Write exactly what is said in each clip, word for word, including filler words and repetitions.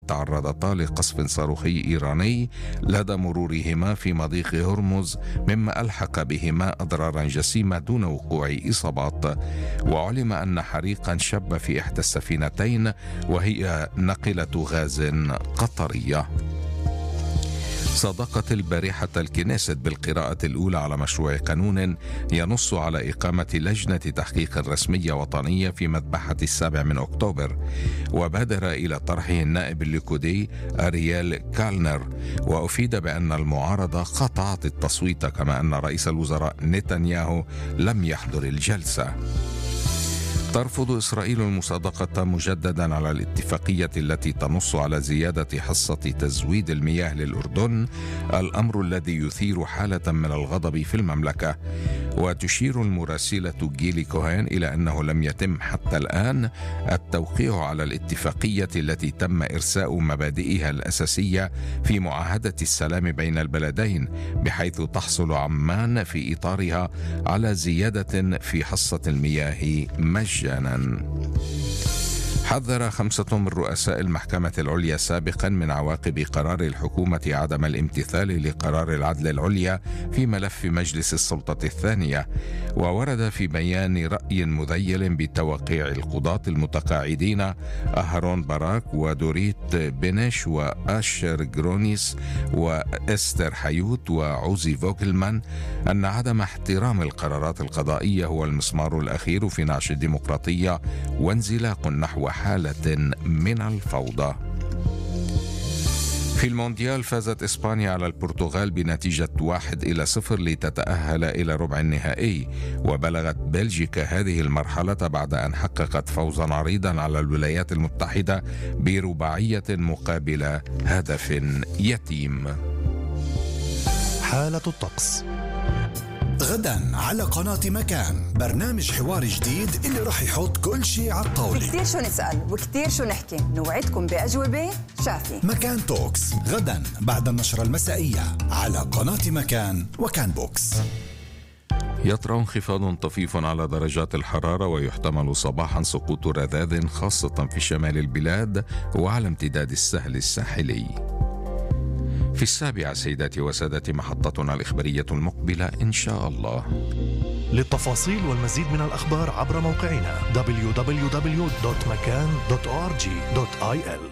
تعرضتا لقصف صاروخي إيراني لدى مرورهما في مضيق هرمز، مما ألحق بهما أضرارا جسيمة دون وقوع إصابات. وعلم أن حريقا شب في إحدى السفينتين وهي ناقلة غاز قطرية. صادقت البارحة الكنيست بالقراءة الأولى على مشروع قانون ينص على إقامة لجنة تحقيق رسمية وطنية في مذبحة السابع من أكتوبر، وبادر إلى طرحه النائب الليكودي أرييل كالنر، وأفيد بأن المعارضة قطعت التصويت، كما أن رئيس الوزراء نتنياهو لم يحضر الجلسة. ترفض إسرائيل المصادقة مجددا على الاتفاقية التي تنص على زيادة حصة تزويد المياه للأردن، الأمر الذي يثير حالة من الغضب في المملكة. وتشير المراسلة جيلي كوهين إلى أنه لم يتم حتى الآن التوقيع على الاتفاقية التي تم إرساء مبادئها الأساسية في معاهدة السلام بين البلدين، بحيث تحصل عمان في إطارها على زيادة في حصة المياه مجانا. حذر خمسة من رؤساء المحكمة العليا سابقا من عواقب قرار الحكومة عدم الامتثال لقرار العدل العليا في ملف مجلس السلطة الثانية. وورد في بيان رأي مذيل بتوقيع القضاة المتقاعدين أهرون باراك ودوريت بنش وآشر جرونيس وإستر حيوت وعوزي فوغلمان أن عدم احترام القرارات القضائية هو المسمار الأخير في نعش الديمقراطية وانزلاق نحو حالة من الفوضى. في المونديال فازت إسبانيا على البرتغال بنتيجة واحد إلى صفر لتتأهل إلى ربع النهائي، وبلغت بلجيكا هذه المرحلة بعد أن حققت فوزا عريضا على الولايات المتحدة برباعية مقابل هدف يتيم. حالة الطقس غدا على قناة مكان، برنامج حوار جديد اللي راح يحط كل شيء على الطاولة. كتير شو نسأل وكتير شو نحكي، نوعدكم بأجوبة شافي. مكان توكس غدا بعد النشرة المسائية على قناة مكان وكان بوكس. يطرأ انخفاض طفيف على درجات الحرارة، ويحتمل صباحا سقوط رذاذ خاصة في شمال البلاد وعلى امتداد السهل الساحلي. في السابعة سيداتي وسادتي محطتنا الإخبارية المقبلة إن شاء الله. للتفاصيل والمزيد من الأخبار عبر موقعنا دبليو دبليو دبليو دوت مكان دوت أو آر جي دوت آي إل.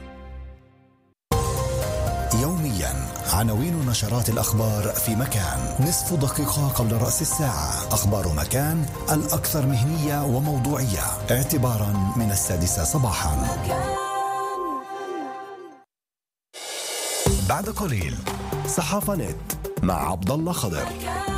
يوميا عناوين نشرات الأخبار في مكان، نصف دقيقة قبل رأس الساعة. أخبار مكان الأكثر مهنية وموضوعية اعتبارا من السادسة صباحا. بعد قليل صحافة نت مع عبد الله خضر.